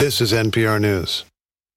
This is NPR News.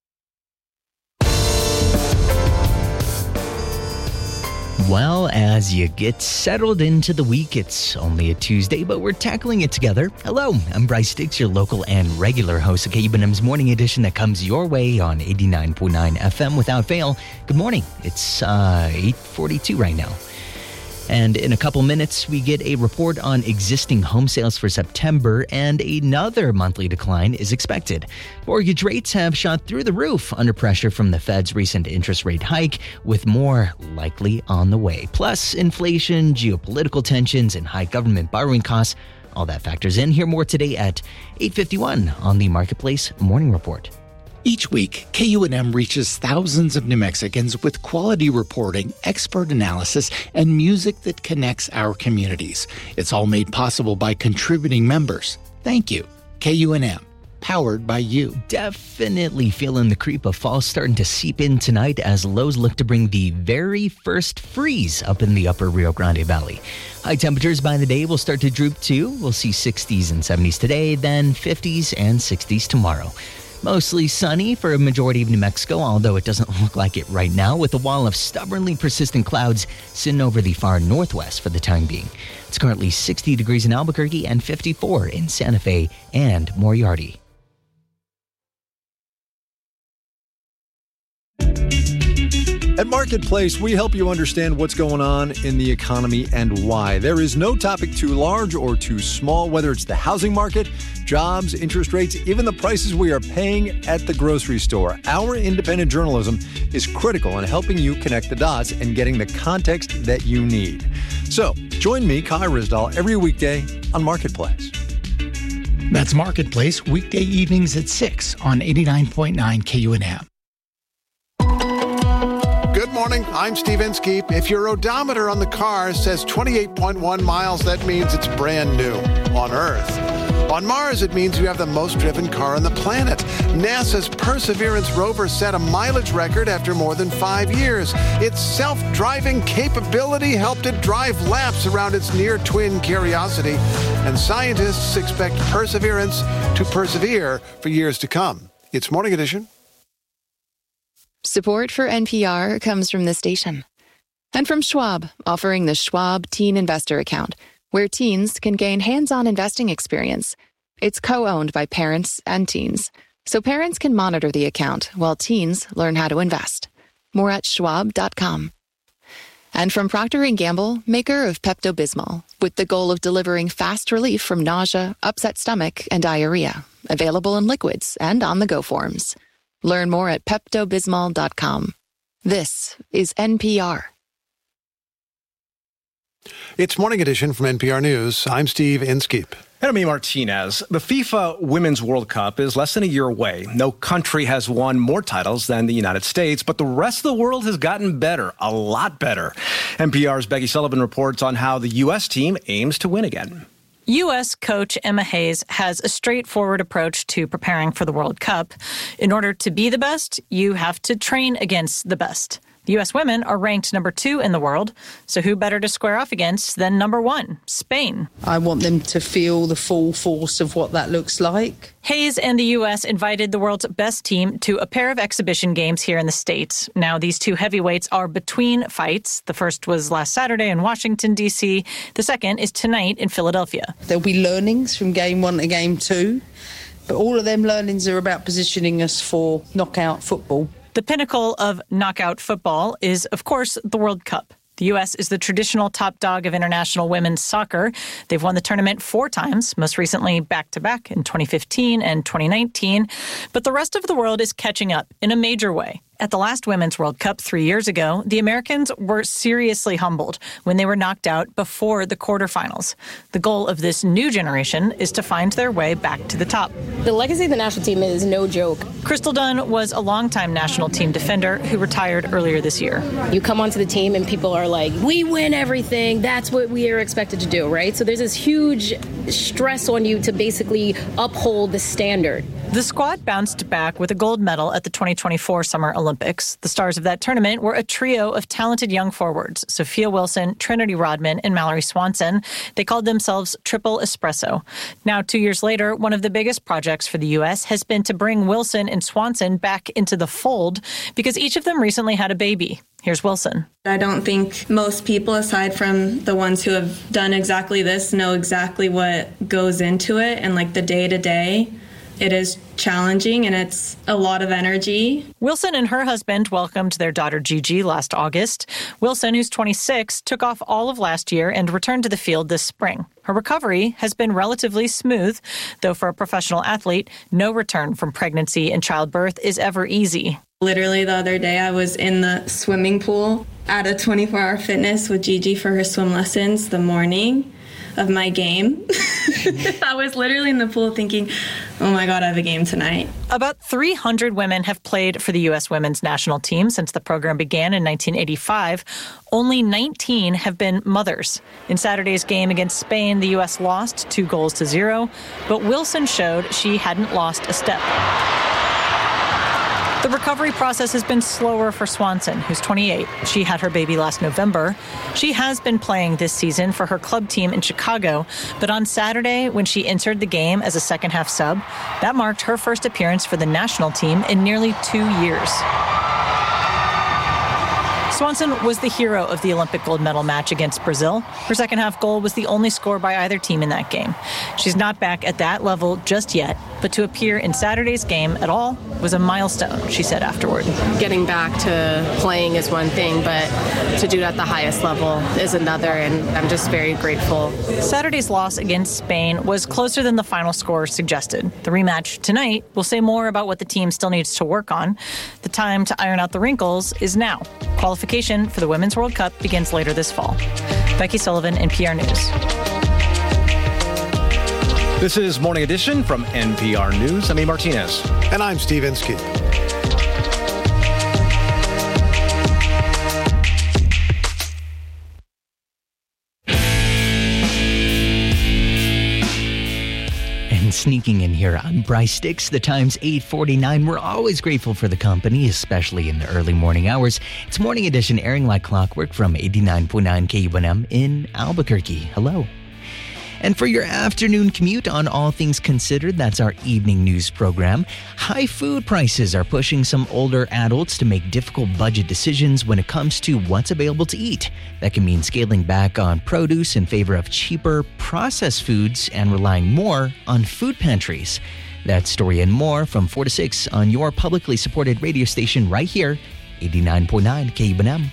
Well, as you get settled into the week, it's only a Tuesday, but we're tackling it together. Hello, I'm Bryce Dix, your local and regular host of KUNM's Morning Edition that comes your way on 89.9 FM without fail. Good morning. It's 8:42 right now. And in a couple minutes, we get a report on existing home sales for September, and another monthly decline is expected. Mortgage rates have shot through the roof under pressure from the Fed's recent interest rate hike, with more likely on the way. Plus, inflation, geopolitical tensions, and high government borrowing costs, all that factors in. Hear more today at 8:51 on the Marketplace Morning Report. Each week, KUNM reaches thousands of New Mexicans with quality reporting, expert analysis, and music that connects our communities. It's all made possible by contributing members. Thank you. KUNM, powered by you. Definitely feeling the creep of fall starting to seep in tonight as lows look to bring the very first freeze up in the upper Rio Grande Valley. High temperatures by the day will start to droop too. We'll see 60s and 70s today, then 50s and 60s tomorrow. Mostly sunny for a majority of New Mexico, although it doesn't look like it right now, with a wall of stubbornly persistent clouds sitting over the far northwest for the time being. It's currently 60 degrees in Albuquerque and 54 in Santa Fe and Moriarty. At Marketplace, we help you understand what's going on in the economy and why. There is no topic too large or too small, whether it's the housing market, jobs, interest rates, even the prices we are paying at the grocery store. Our independent journalism is critical in helping you connect the dots and getting the context that you need. So, join me, Kai Ryssdal, every weekday on Marketplace. That's Marketplace, weekday evenings at 6 on 89.9 KUNM. Good morning. I'm Steve Inskeep. If your odometer on the car says 28.1 miles, that means it's brand new on Earth. On Mars, it means you have the most driven car on the planet. NASA's Perseverance rover set a mileage record after more than 5 years. Its self-driving capability helped it drive laps around its near-twin Curiosity. And scientists expect Perseverance to persevere for years to come. It's Morning Edition. Support for NPR comes from this station. And from Schwab, offering the Schwab Teen Investor Account, where teens can gain hands-on investing experience. It's co-owned by parents and teens, so parents can monitor the account while teens learn how to invest. More at schwab.com. And from Procter & Gamble, maker of Pepto-Bismol, with the goal of delivering fast relief from nausea, upset stomach, and diarrhea. Available in liquids and on-the-go forms. Learn more at PeptoBismol.com. This is NPR. It's Morning Edition from NPR News. I'm Steve Inskeep. And I'm E. Martinez. The FIFA Women's World Cup is less than a year away. No country has won more titles than the United States, but the rest of the world has gotten better, a lot better. NPR's Becky Sullivan reports on how the U.S. team aims to win again. U.S. coach Emma Hayes has a straightforward approach to preparing for the World Cup. In order to be the best, you have to train against the best. The U.S. women are ranked number 2 in the world, so who better to square off against than number 1, Spain? I want them to feel the full force of what that looks like. Hayes and the U.S. invited the world's best team to a pair of exhibition games here in the States. Now, these two heavyweights are between fights. The first was last Saturday in Washington, D.C. The second is tonight in Philadelphia. There'll be learnings from game 1 to game 2, but all of them learnings are about positioning us for knockout football. The pinnacle of knockout football is, of course, the World Cup. The U.S. is the traditional top dog of international women's soccer. They've won the tournament 4 times, most recently back-to-back in 2015 and 2019. But the rest of the world is catching up in a major way. At the last Women's World Cup 3 years ago, the Americans were seriously humbled when they were knocked out before the quarterfinals. The goal of this new generation is to find their way back to the top. The legacy of the national team is no joke. Crystal Dunn was a longtime national team defender who retired earlier this year. You come onto the team and people are like, we win everything. That's what we are expected to do, right? So there's this huge stress on you to basically uphold the standard. The squad bounced back with a gold medal at the 2024 Summer Olympics. The stars of that tournament were a trio of talented young forwards, Sophia Wilson, Trinity Rodman, and Mallory Swanson. They called themselves Triple Espresso. Now, 2 years later, one of the biggest projects for the U.S. has been to bring Wilson and Swanson back into the fold because each of them recently had a baby. Here's Wilson. I don't think most people, aside from the ones who have done exactly this, know exactly what goes into it and like the day-to-day. It is challenging and it's a lot of energy. Wilson and her husband welcomed their daughter Gigi last August. Wilson, who's 26, took off all of last year and returned to the field this spring. Her recovery has been relatively smooth, though for a professional athlete, no return from pregnancy and childbirth is ever easy. Literally the other day I was in the swimming pool at a 24-hour fitness with Gigi for her swim lessons the morning of my game. I was literally in the pool thinking, oh my God, I have a game tonight. About 300 women have played for the U.S. women's national team since the program began in 1985. Only 19 have been mothers. In Saturday's game against Spain, the U.S. lost 2-0, but Wilson showed she hadn't lost a step. The recovery process has been slower for Swanson, who's 28. She had her baby last November. She has been playing this season for her club team in Chicago, but on Saturday, when she entered the game as a second-half sub, that marked her first appearance for the national team in nearly 2 years. Swanson was the hero of the Olympic gold medal match against Brazil. Her second-half goal was the only score by either team in that game. She's not back at that level just yet, but to appear in Saturday's game at all was a milestone, she said afterward. Getting back to playing is one thing, but to do it at the highest level is another, and I'm just very grateful. Saturday's loss against Spain was closer than the final score suggested. The rematch tonight will say more about what the team still needs to work on. The time to iron out the wrinkles is now. Qualification for the Women's World Cup begins later this fall. Becky Sullivan, NPR News. This is Morning Edition from NPR News. I'm E. Martinez. And I'm Steve Inskeep. And sneaking in here, I'm Bryce Sticks. The time's 8:49. We're always grateful for the company, especially in the early morning hours. It's Morning Edition airing like clockwork from 89.9 KUNM in Albuquerque. Hello. And for your afternoon commute on All Things Considered, that's our evening news program. High food prices are pushing some older adults to make difficult budget decisions when it comes to what's available to eat. That can mean scaling back on produce in favor of cheaper processed foods and relying more on food pantries. That story and more from 4 to 6 on your publicly supported radio station right here, 89.9 KUNM.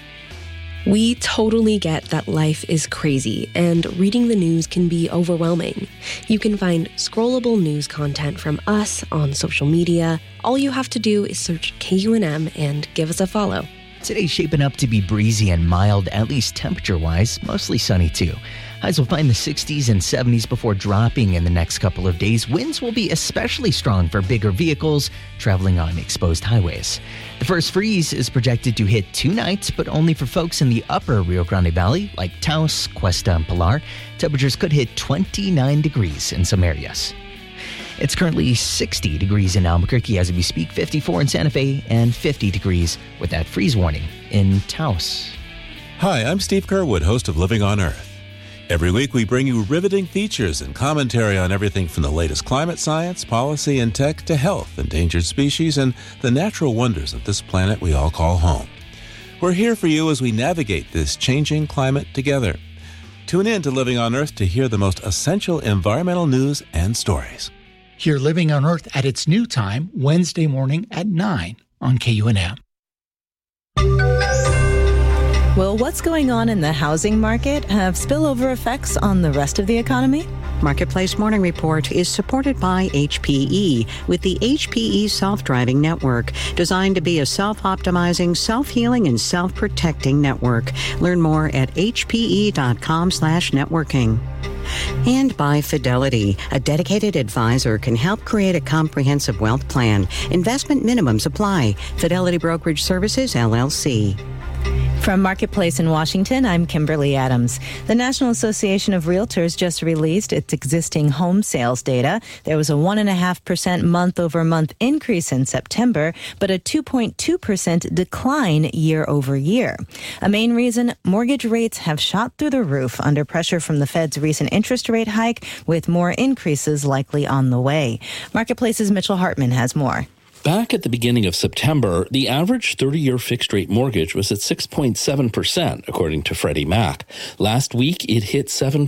We totally get that life is crazy and reading the news can be overwhelming. You can find scrollable news content from us on social media. All you have to do is search KUNM and give us a follow. Today's shaping up to be breezy and mild, at least temperature-wise, mostly sunny too. Highs will find the 60s and 70s before dropping in the next couple of days. Winds will be especially strong for bigger vehicles traveling on exposed highways. The first freeze is projected to hit 2 nights, but only for folks in the upper Rio Grande Valley, like Taos, Cuesta, and Pilar. Temperatures could hit 29 degrees in some areas. It's currently 60 degrees in Albuquerque as we speak, 54 in Santa Fe, and 50 degrees with that freeze warning in Taos. Hi, I'm Steve Kerwood, host of Living on Earth. Every week we bring you riveting features and commentary on everything from the latest climate science, policy, and tech to health, endangered species, and the natural wonders of this planet we all call home. We're here for you as we navigate this changing climate together. Tune in to Living on Earth to hear the most essential environmental news and stories. Hear Living on Earth at its new time, Wednesday morning at 9 on KUNM. Will what's going on in the housing market have spillover effects on the rest of the economy? Marketplace Morning Report is supported by HPE with the HPE Self-Driving Network, designed to be a self-optimizing, self-healing, and self-protecting network. Learn more at hpe.com/networking. And by Fidelity, a dedicated advisor can help create a comprehensive wealth plan. Investment minimums apply. Fidelity Brokerage Services, LLC. From Marketplace in Washington, I'm Kimberly Adams. The National Association of Realtors just released its existing home sales data. There was a 1.5% month-over-month increase in September, but a 2.2% decline year over year. A main reason, mortgage rates have shot through the roof under pressure from the Fed's recent interest rate hike, with more increases likely on the way. Marketplace's Mitchell Hartman has more. Back at the beginning of September, the average 30-year fixed-rate mortgage was at 6.7%, according to Freddie Mac. Last week, it hit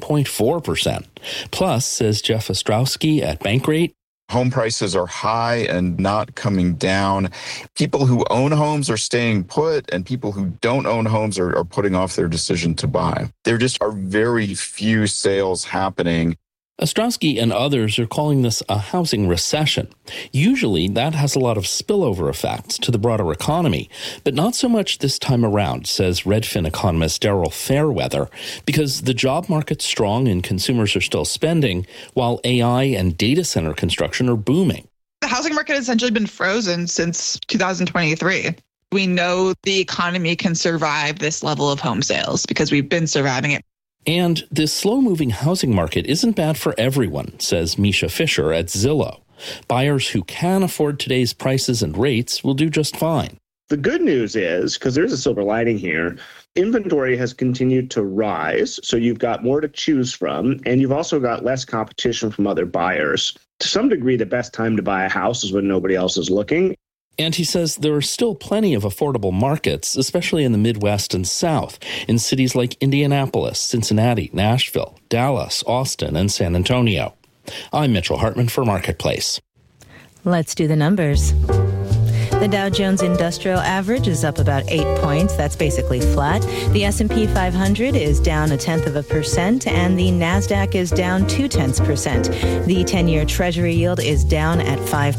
7.4%. Plus, says Jeff Ostrowski at Bankrate, home prices are high and not coming down. People who own homes are staying put, and people who don't own homes are putting off their decision to buy. There just are very few sales happening. Ostrowski and others are calling this a housing recession. Usually, that has a lot of spillover effects to the broader economy, but not so much this time around, says Redfin economist Daryl Fairweather, because the job market's strong and consumers are still spending, while AI and data center construction are booming. The housing market has essentially been frozen since 2023. We know the economy can survive this level of home sales because we've been surviving it. And this slow-moving housing market isn't bad for everyone, says Misha Fisher at Zillow. Buyers who can afford today's prices and rates will do just fine. The good news is, because there's a silver lining here, inventory has continued to rise, so you've got more to choose from, and you've also got less competition from other buyers. To some degree, the best time to buy a house is when nobody else is looking. And he says there are still plenty of affordable markets, especially in the Midwest and South, in cities like Indianapolis, Cincinnati, Nashville, Dallas, Austin, and San Antonio. I'm Mitchell Hartman for Marketplace. Let's do the numbers. The Dow Jones Industrial Average is up about 8 points. That's basically flat. The S&P 500 is down 0.1%, and the Nasdaq is down 0.2%. The 10-year Treasury yield is down at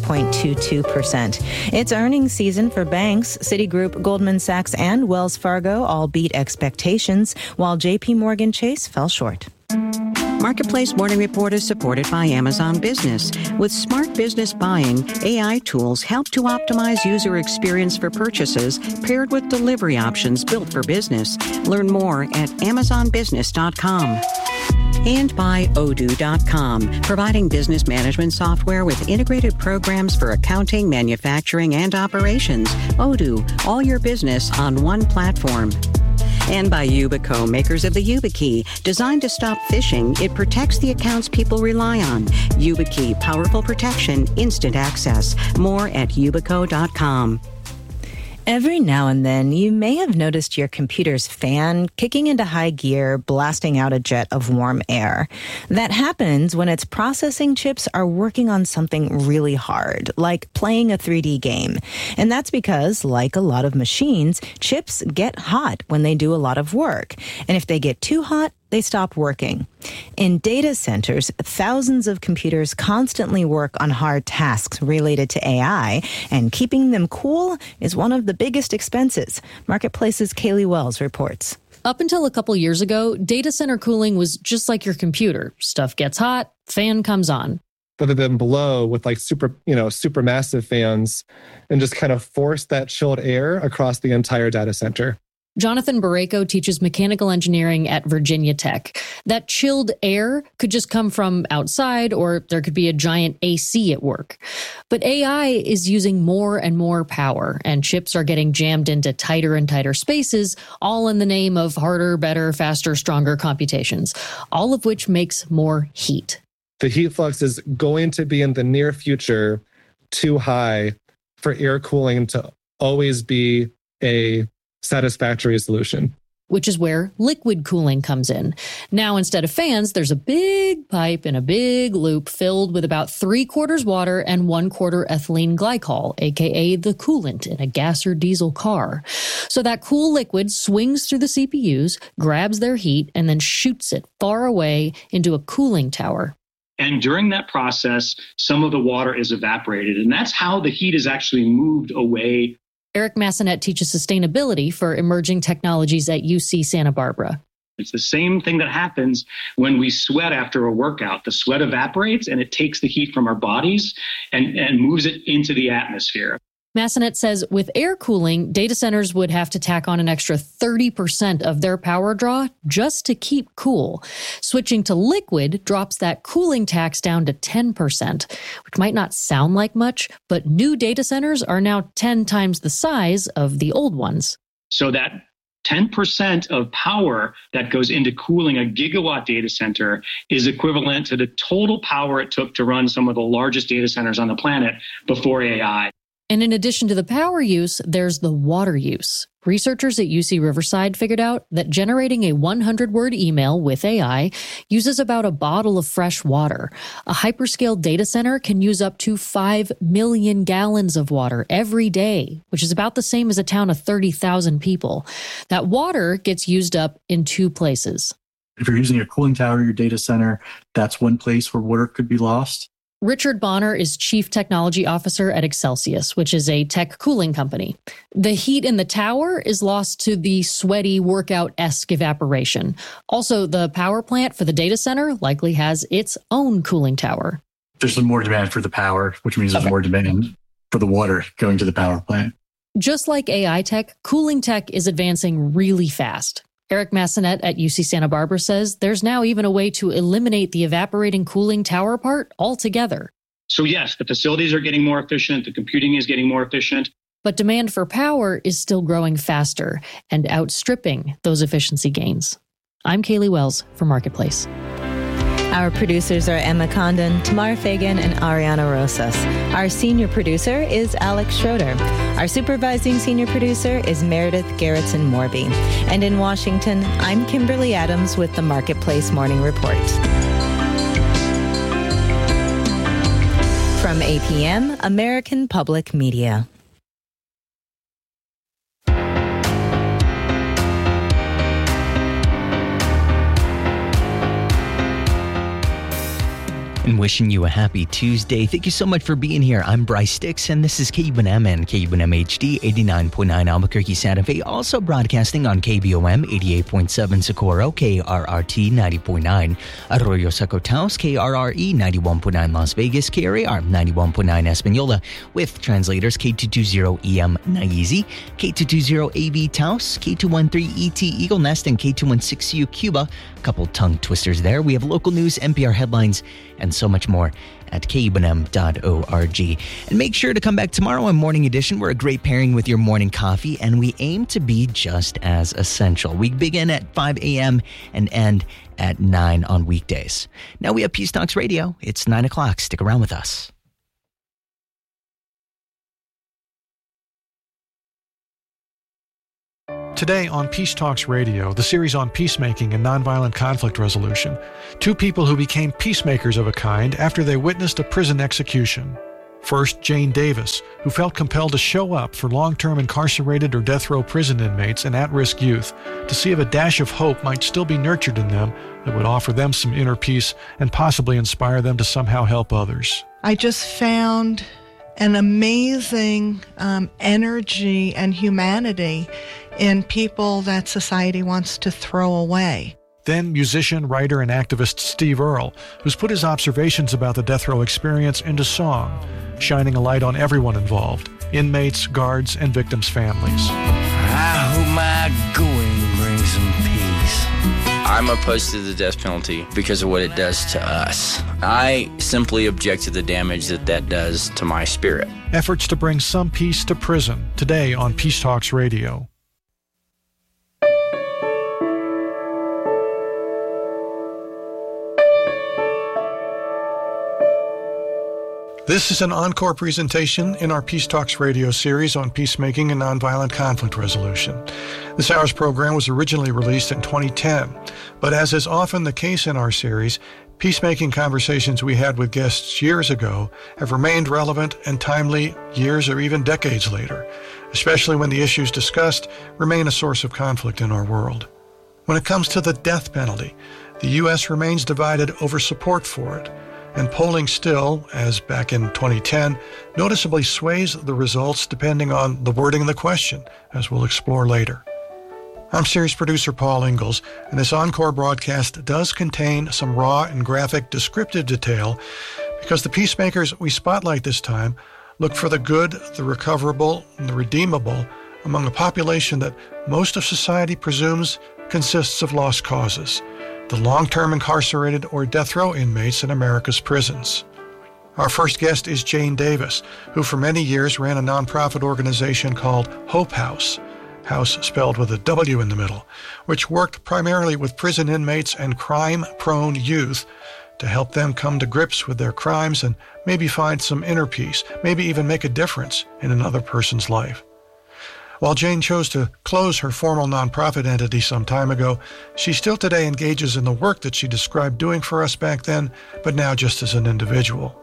5.22%. It's earnings season for banks. Citigroup, Goldman Sachs, and Wells Fargo all beat expectations, while J.P. Morgan Chase fell short. Marketplace Morning Report is supported by Amazon Business. With smart business buying, AI tools help to optimize user experience for purchases paired with delivery options built for business. Learn more at amazonbusiness.com. And by Odoo.com, providing business management software with integrated programs for accounting, manufacturing, and operations. Odoo, all your business on one platform. And by Yubico, makers of the YubiKey. Designed to stop phishing, it protects the accounts people rely on. YubiKey, powerful protection, instant access. More at Yubico.com. Every now and then, you may have noticed your computer's fan kicking into high gear, blasting out a jet of warm air. That happens when its processing chips are working on something really hard, like playing a 3D game. And that's because, like a lot of machines, chips get hot when they do a lot of work. And if they get too hot, they stop working. In data centers, thousands of computers constantly work on hard tasks related to AI, and keeping them cool is one of the biggest expenses. Marketplace's Kaylee Wells reports. Up until a couple years ago, data center cooling was just like your computer. Stuff gets hot, fan comes on. Rather than blow with like super massive fans and just kind of force that chilled air across the entire data center. Jonathan Barreco teaches mechanical engineering at Virginia Tech. That chilled air could just come from outside, or there could be a giant AC at work. But AI is using more and more power, and chips are getting jammed into tighter and tighter spaces, all in the name of harder, better, faster, stronger computations, all of which makes more heat. The heat flux is going to be in the near future too high for air cooling to always be a satisfactory solution. Which is where liquid cooling comes in. Now, instead of fans, there's a big pipe in a big loop filled with about 3/4 water and 1/4 ethylene glycol, aka the coolant in a gas or diesel car. So that cool liquid swings through the CPUs, grabs their heat, and then shoots it far away into a cooling tower. And during that process, some of the water is evaporated, and that's how the heat is actually moved away. Eric Massanet teaches sustainability for emerging technologies at UC Santa Barbara. It's the same thing that happens when we sweat after a workout. The sweat evaporates and it takes the heat from our bodies and moves it into the atmosphere. Massenet says with air cooling, data centers would have to tack on an extra 30% of their power draw just to keep cool. Switching to liquid drops that cooling tax down to 10%, which might not sound like much, but new data centers are now 10 times the size of the old ones. So that 10% of power that goes into cooling a gigawatt data center is equivalent to the total power it took to run some of the largest data centers on the planet before AI. And in addition to the power use, there's the water use. Researchers at UC Riverside figured out that generating a 100-word email with AI uses about a bottle of fresh water. A hyperscale data center can use up to 5 million gallons of water every day, which is about the same as a town of 30,000 people. That water gets used up in two places. If you're using a cooling tower, your data center, that's one place where water could be lost. Richard Bonner is Chief Technology Officer at Excelsius, which is a tech cooling company. The heat in the tower is lost to the sweaty workout-esque evaporation. Also, the power plant for the data center likely has its own cooling tower. There's more demand for the power, which means there's more demand for the water going to the power plant. Just like AI tech, cooling tech is advancing really fast. Eric Massenet at UC Santa Barbara says there's now even a way to eliminate the evaporating cooling tower part altogether. So yes, the facilities are getting more efficient, the computing is getting more efficient. But demand for power is still growing faster and outstripping those efficiency gains. I'm Kaylee Wells for Marketplace. Our producers are Emma Condon, Tamar Fagan, and Ariana Rosas. Our senior producer is Alex Schroeder. Our supervising senior producer is Meredith Garrettson-Morby. And in Washington, I'm Kimberly Adams with the Marketplace Morning Report. From APM, American Public Media. And wishing you a happy Tuesday. Thank you so much for being here. I'm Bryce Sticks, and this is KUNM and KUNM HD 89.9 Albuquerque, Santa Fe. Also broadcasting on KBOM 88.7 Socorro, KRRT 90.9 Arroyo Seco Taos, KRRE 91.9 Las Vegas, KRAR 91.9 Espanola, with translators K220EM Naizi, K220AB Taos, K213ET Eagle Nest, and K216U Cuba. A couple tongue twisters there. We have local news, NPR headlines, and so much more at KUNM.org. And make sure to come back tomorrow on Morning Edition. We're a great pairing with your morning coffee, and we aim to be just as essential. We begin at 5 a.m. and end at 9 on weekdays. Now we have Peace Talks Radio. It's 9 o'clock. Stick around with us. Today on Peace Talks Radio, the series on peacemaking and nonviolent conflict resolution, two people who became peacemakers of a kind after they witnessed a prison execution. First, Jane Davis, who felt compelled to show up for long-term incarcerated or death row prison inmates and at-risk youth to see if a dash of hope might still be nurtured in them that would offer them some inner peace and possibly inspire them to somehow help others. I just found an amazing energy and humanity in people that society wants to throw away. Then musician, writer, and activist Steve Earle, who's put his observations about the death row experience into song, shining a light on everyone involved, inmates, guards, and victims' families. I hope my going brings some peace. I'm opposed to the death penalty because of what it does to us. I simply object to the damage that does to my spirit. Efforts to bring some peace to prison, today on Peace Talks Radio. This is an encore presentation in our Peace Talks radio series on peacemaking and nonviolent conflict resolution. This hour's program was originally released in 2010, but as is often the case in our series, peacemaking conversations we had with guests years ago have remained relevant and timely years or even decades later, especially when the issues discussed remain a source of conflict in our world. When it comes to the death penalty, the U.S. remains divided over support for it. And polling still, as back in 2010, noticeably sways the results depending on the wording of the question, as we'll explore later. I'm series producer Paul Ingalls, and this encore broadcast does contain some raw and graphic descriptive detail because the peacemakers we spotlight this time look for the good, the recoverable, and the redeemable among a population that most of society presumes consists of lost causes, the long-term incarcerated or death row inmates in America's prisons. Our first guest is Jane Davis, who for many years ran a nonprofit organization called Hope House, house spelled with a W in the middle, which worked primarily with prison inmates and crime-prone youth to help them come to grips with their crimes and maybe find some inner peace, maybe even make a difference in another person's life. While Jane chose to close her formal nonprofit entity some time ago, she still today engages in the work that she described doing for us back then, but now just as an individual.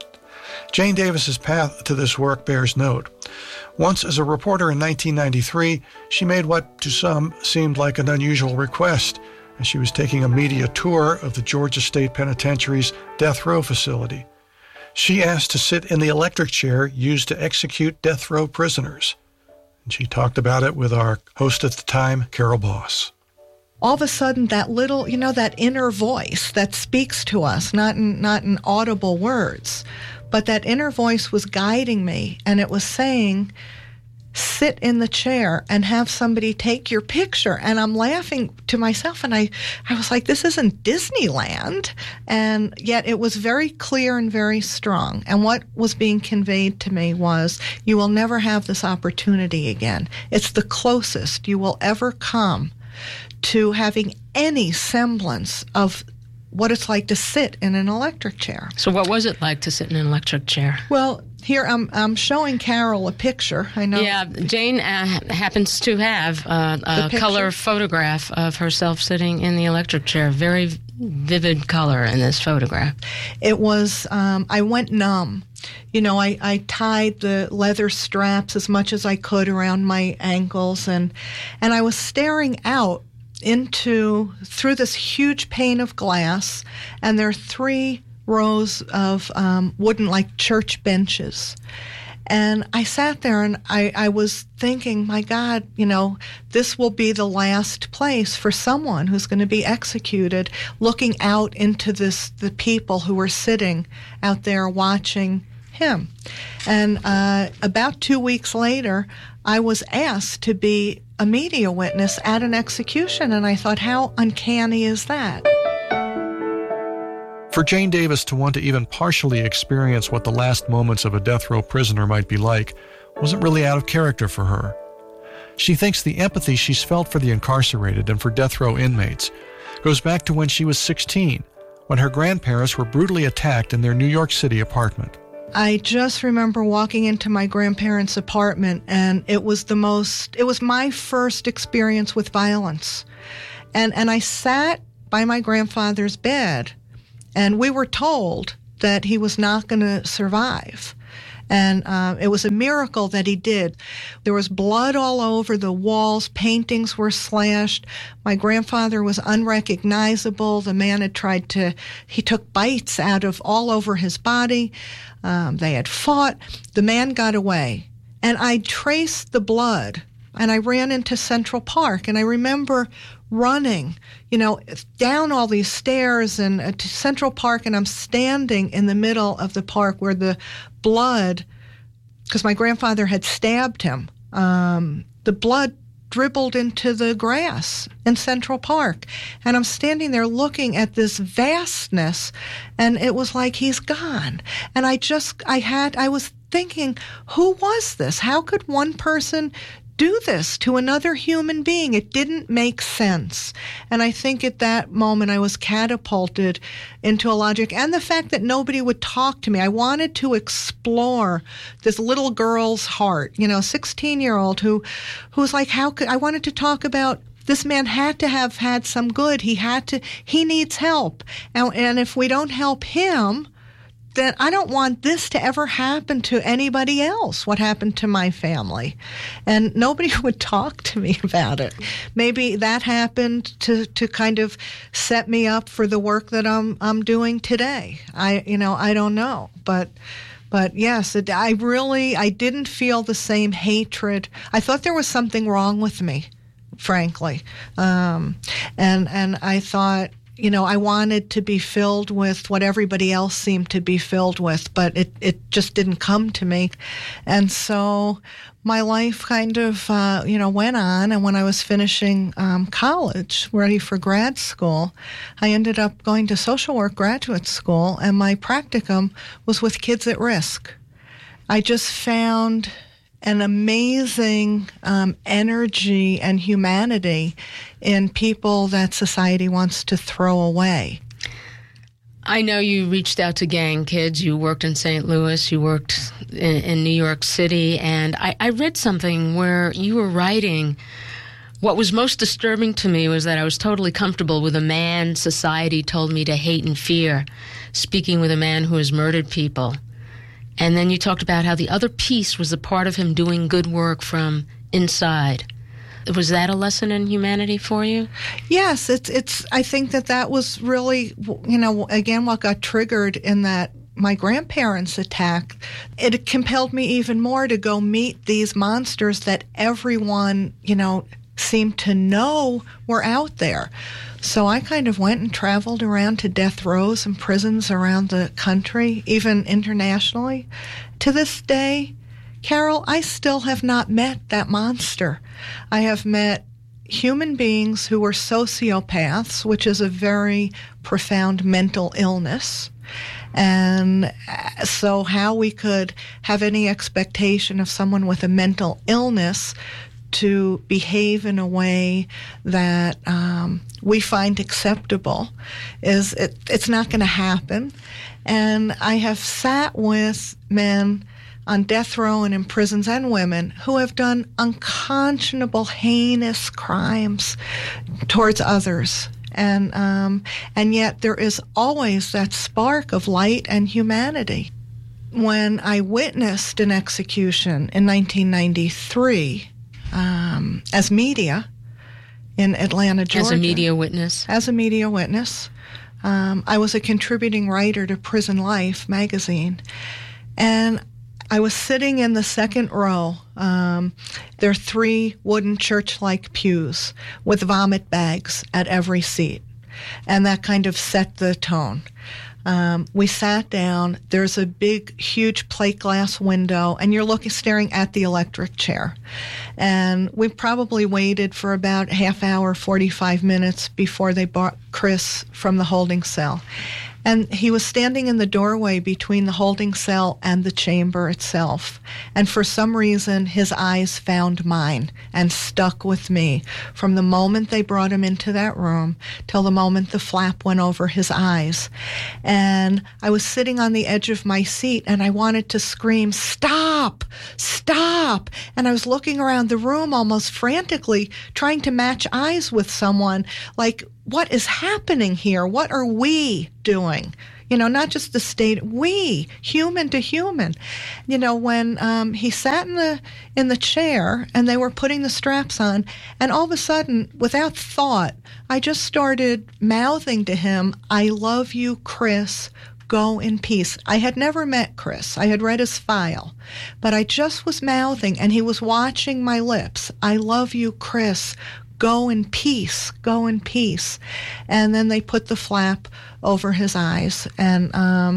Jane Davis's path to this work bears note. Once as a reporter in 1993, she made what to some seemed like an unusual request, as she was taking a media tour of the Georgia State Penitentiary's death row facility. She asked to sit in the electric chair used to execute death row prisoners. And she talked about it with our host at the time, Carol Boss. All of a sudden, that little, that inner voice that speaks to us, not in audible words, but that inner voice was guiding me, and it was saying, sit in the chair and have somebody take your picture. And I'm laughing to myself, and I was like, this isn't Disneyland. And yet it was very clear and very strong. And what was being conveyed to me was, you will never have this opportunity again. It's the closest you will ever come to having any semblance of what it's like to sit in an electric chair. So what was it like to sit in an electric chair? Well, here I'm showing Carol a picture. I know. Yeah, Jane happens to have a color photograph of herself sitting in the electric chair. Very vivid color in this photograph. It was, I went numb. I tied the leather straps as much as I could around my ankles, and I was staring out through this huge pane of glass, and there are 3 rows of wooden, like church benches. And I sat there and I was thinking, my God, this will be the last place for someone who's going to be executed, looking out into the people who were sitting out there watching him. And about 2 weeks later, I was asked to be a media witness at an execution, and I thought, how uncanny is that? For Jane Davis to want to even partially experience what the last moments of a death row prisoner might be like wasn't really out of character for her. She thinks the empathy she's felt for the incarcerated and for death row inmates goes back to when she was 16, when her grandparents were brutally attacked in their New York City apartment. I just remember walking into my grandparents' apartment, and it was my first experience with violence. And I sat by my grandfather's bed, and we were told that he was not going to survive. And it was a miracle that he did. There was blood all over the walls. Paintings were slashed. My grandfather was unrecognizable. The man he took bites out of all over his body. They had fought. The man got away. And I traced the blood, and I ran into Central Park. And I remember running, down all these stairs and to Central Park, and I'm standing in the middle of the park where the blood, because my grandfather had stabbed him, the blood dribbled into the grass in Central Park. And I'm standing there looking at this vastness, and it was like, he's gone. And I was thinking, who was this? How could one person do this to another human being? It didn't make sense. And I think at that moment I was catapulted into a logic, and the fact that nobody would talk to me. I wanted to explore this little girl's heart, 16-year-old who was like, I wanted to talk about, this man had to have had some good. He needs help. And if we don't help him, then I don't want this to ever happen to anybody else, what happened to my family. And nobody would talk to me about it. Maybe that happened to kind of set me up for the work that I'm doing today. I don't know. But yes, I didn't feel the same hatred. I thought there was something wrong with me, frankly. And I thought, I wanted to be filled with what everybody else seemed to be filled with, but it just didn't come to me. And so my life kind of, went on. And when I was finishing college, ready for grad school, I ended up going to social work graduate school, and my practicum was with kids at risk. I just found an amazing energy and humanity in people that society wants to throw away. I know you reached out to gang kids. You worked in St. Louis. You worked in New York City. And I read something where you were writing, what was most disturbing to me was that I was totally comfortable with a man society told me to hate and fear, speaking with a man who has murdered people. And then you talked about how the other piece was a part of him doing good work from inside. Was that a lesson in humanity for you? Yes, it's. I think that was really, again, what got triggered in that my grandparents' attack. It compelled me even more to go meet these monsters that everyone, seemed to know were out there. So I kind of went and traveled around to death rows and prisons around the country, even internationally. To this day, Carol, I still have not met that monster. I have met human beings who were sociopaths, which is a very profound mental illness. And so how we could have any expectation of someone with a mental illness to behave in a way that we find acceptable it's not going to happen. And I have sat with men on death row and in prisons and women who have done unconscionable, heinous crimes towards others. And yet there is always that spark of light and humanity. When I witnessed an execution in 1993, as media in Atlanta, Georgia. As a media witness? As a media witness. I was a contributing writer to Prison Life magazine. And I was sitting in the second row. There are 3 wooden church-like pews with vomit bags at every seat. And that kind of set the tone. We sat down. There's a big, huge plate glass window, and you're staring at the electric chair. And we probably waited for about half hour, 45 minutes before they brought Chris from the holding cell. And he was standing in the doorway between the holding cell and the chamber itself. And for some reason, his eyes found mine and stuck with me from the moment they brought him into that room till the moment the flap went over his eyes. And I was sitting on the edge of my seat, and I wanted to scream, "Stop! Stop!" And I was looking around the room almost frantically, trying to match eyes with someone, like, what is happening here? What are we doing? Not just the state, we, human to human. When he sat in the chair and they were putting the straps on, and all of a sudden, without thought, I just started mouthing to him, "I love you, Chris. Go in peace." I had never met Chris. I had read his file, but I just was mouthing, and he was watching my lips. "I love you, Chris. Go in peace, go in peace." And then they put the flap over his eyes. And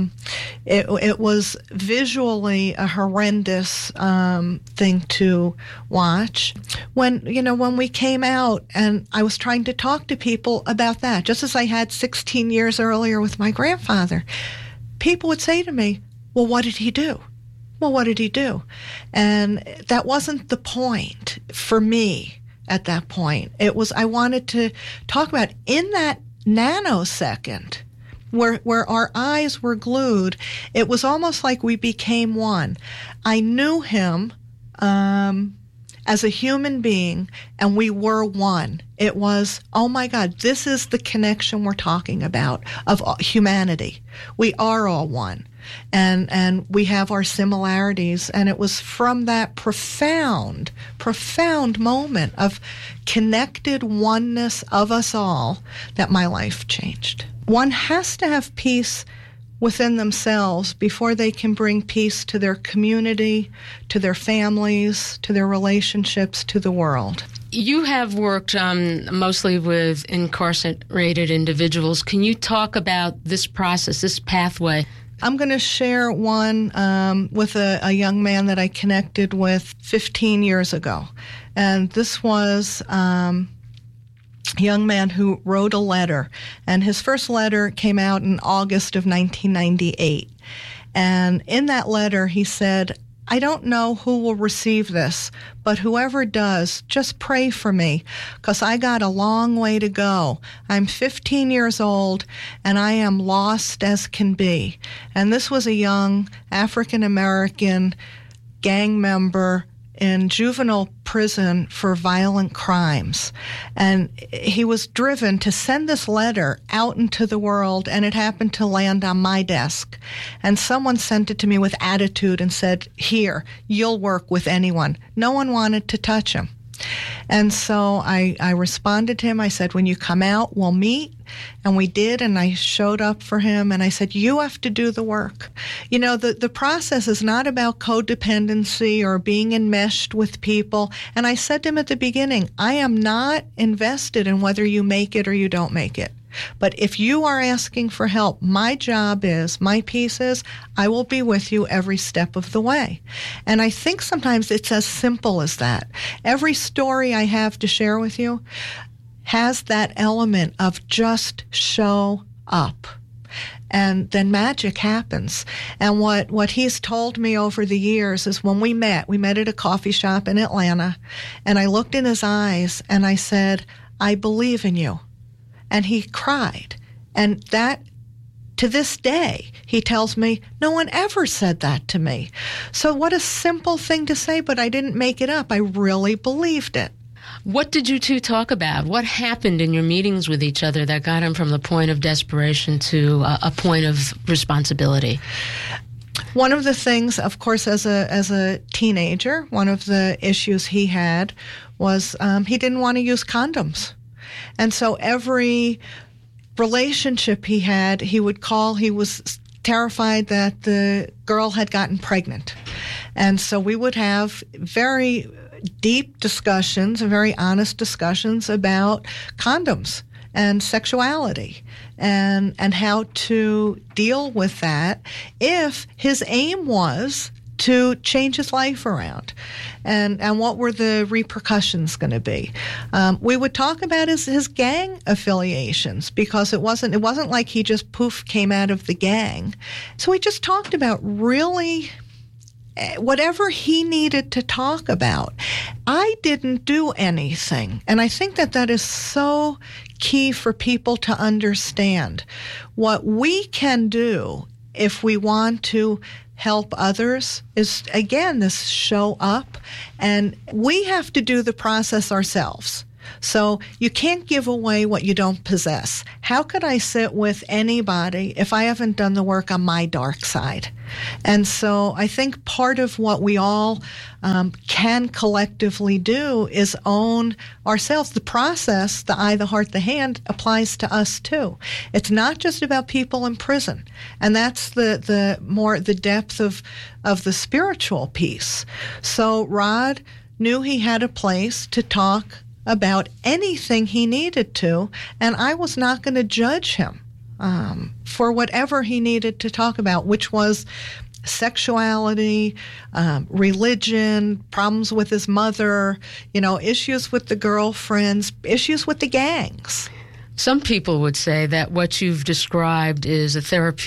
it was visually a horrendous thing to watch. When we came out, and I was trying to talk to people about that, just as I had 16 years earlier with my grandfather, people would say to me, "Well, what did he do? Well, what did he do?" And that wasn't the point for me. At that point, I wanted to talk about, in that nanosecond where our eyes were glued, it was almost like we became one. I knew him as a human being, and we were one. It was, oh my God, this is the connection we're talking about of humanity. We are all one. And we have our similarities, and it was from that profound moment of connected oneness of us all that my life changed. One has to have peace within themselves before they can bring peace to their community, to their families, to their relationships, to the world. You have worked mostly with incarcerated individuals. Can you talk about this process, this pathway? I'm going to share one with a young man that I connected with 15 years ago. And this was a young man who wrote a letter. And his first letter came out in August of 1998. And in that letter, he said, I don't know who will receive this, but whoever does, just pray for me, because I got a long way to go. I'm 15 years old, and I am lost as can be. And this was a young African-American gang member in juvenile prison for violent crimes. And he was driven to send this letter out into the world, and it happened to land on my desk. And someone sent it to me with attitude and said, here, you'll work with anyone. No one wanted to touch him. And so I responded to him. I said, when you come out, we'll meet. And we did, and I showed up for him, and I said, you have to do the work. You know, the process is not about codependency or being enmeshed with people. And I said to him at the beginning, I am not invested in whether you make it or you don't make it. But if you are asking for help, my job is, my piece is, I will be with you every step of the way. And I think sometimes it's as simple as that. Every story I have to share with you has that element of just show up. And then magic happens. And what he's told me over the years is when we met at a coffee shop in Atlanta, and I looked in his eyes and I said, I believe in you. And he cried. And that, to this day, he tells me, no one ever said that to me. So what a simple thing to say, but I didn't make it up. I really believed it. What did you two talk about? What happened in your meetings with each other that got him from the point of desperation to a point of responsibility? One of the things, of course, as a teenager, one of the issues he had was he didn't want to use condoms. And so every relationship he had, he would call, he was terrified that the girl had gotten pregnant. And so we would have very deep discussions and very honest discussions about condoms and sexuality and how to deal with that if his aim was to change his life around, and what were the repercussions going to be. We would talk about his gang affiliations, because it wasn't like he just poof came out of the gang. So we just talked about really whatever he needed to talk about. I didn't do anything, and I think that is so key for people to understand. What we can do if we want to help others is, again, this show up, and we have to do the process ourselves. So you can't give away what you don't possess. How could I sit with anybody if I haven't done the work on my dark side? And so I think part of what we all can collectively do is own ourselves. The process, the eye, the heart, the hand, applies to us too. It's not just about people in prison. And that's the depth of the spiritual piece. So Rod knew he had a place to talk about anything he needed to, and I was not going to judge him for whatever he needed to talk about, which was sexuality, religion, problems with his mother, issues with the girlfriends, issues with the gangs. Some people would say that what you've described is a therapeutic